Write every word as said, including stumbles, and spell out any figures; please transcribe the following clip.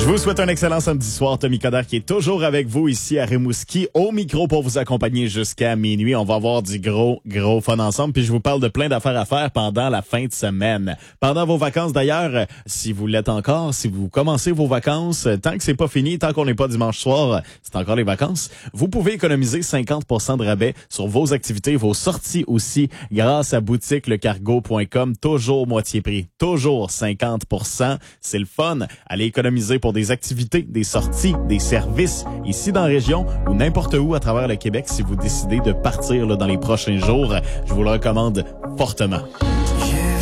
Je vous souhaite un excellent samedi soir. Tommy Coderre qui est toujours avec vous ici à Rimouski, au micro pour vous accompagner jusqu'à minuit. On va avoir du gros, gros fun ensemble. Puis je vous parle de plein d'affaires à faire pendant la fin de semaine. Pendant vos vacances d'ailleurs, si vous l'êtes encore, si vous commencez vos vacances, tant que c'est pas fini, tant qu'on n'est pas dimanche soir, c'est encore les vacances, vous pouvez économiser cinquante pour cent de rabais sur vos activités, vos sorties aussi, grâce à boutique le cargo point com. Toujours moitié prix, toujours cinquante pour cent. C'est le fun. Allez économiser pour des activités, des sorties, des services, ici dans la région ou n'importe où à travers le Québec si vous décidez de partir là, dans les prochains jours. Je vous le recommande fortement.